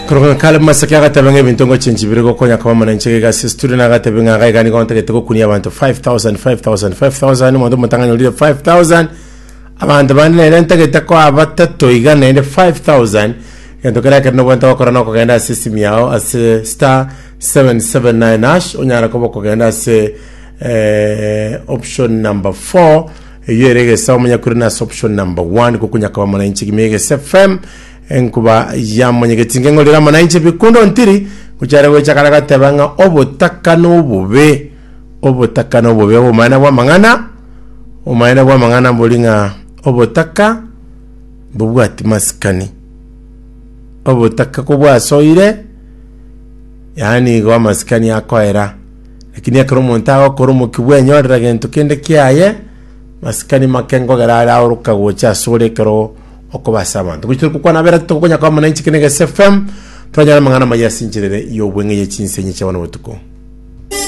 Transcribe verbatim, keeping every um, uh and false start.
Kurunga kale masakya gatabenge bintongo chenjibire ko konya kwa mananche ga sister na gatabenga ga gani konta keteko kunia abantu five thousand five thousand five thousand mo ndo mutanganya uri five thousand abantu bane lenta keteko abatatu igana inde five thousand yando kala kerno kwanta ko korona ko ganda system yao as star seven seven nine hash onyara ko ko ganda se eh option number four yerege saumunya kurina option number one ko kunya kwa mananche gimege S F M enkuba ya mwenyegetinge ngolera mananche bikundo ntiri kuchare wecha kalaka tebanga obotaka n'obube obotaka n'obube omana bwa mangana omana bwa mangana bolinga obotaka bubwati maskani obotaka kubwa soire yani gwa maskani akoera lakini akromo ntago koromo kibwenyo ragento kende kiaye maskani makengo garara uruka gocha sore kero okobasa abantu kuchira kukwana bera tukonya kwa mananchi kinege S F M twanyara mangana mayasinjirere yo bwenge ye chinsenye cyabana butuko.